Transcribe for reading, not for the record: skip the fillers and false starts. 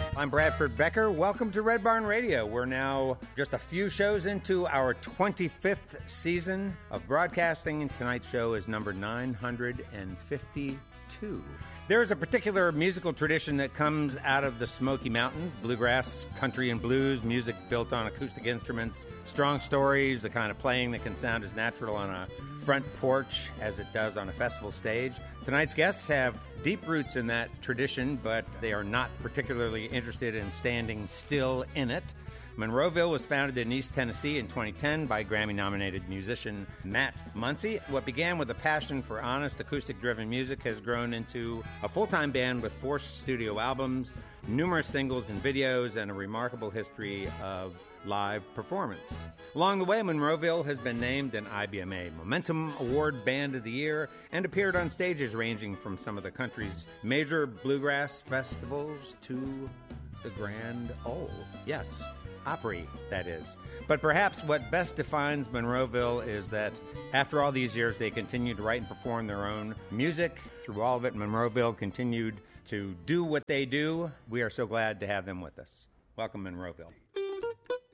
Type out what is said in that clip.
I'm Bradford Becker. Welcome to Red Barn Radio. We're now just a few shows into our 25th season of broadcasting, and tonight's show is number 952. There is a particular musical tradition that comes out of the Smoky Mountains: bluegrass, country, and blues, music built on acoustic instruments, strong stories, the kind of playing that can sound as natural on a front porch as it does on a festival stage. Tonight's guests have deep roots in that tradition, but they are not particularly interested in standing still in it. Monroeville was founded in East Tennessee in 2010 by Grammy-nominated musician Matt Muncy. What began with a passion for honest, acoustic-driven music has grown into a full-time band with 4 studio albums, numerous singles and videos, and a remarkable history of live performance. Along the way, Monroeville has been named an IBMA Momentum Award Band of the Year and appeared on stages ranging from some of the country's major bluegrass festivals to the Grand Ole. Yes, Opry, that is. But perhaps what best defines Monroeville is that after all these years, they continue to write and perform their own music. Through all of it, Monroeville continued to do what they do. We are so glad to have them with us. Welcome, Monroeville.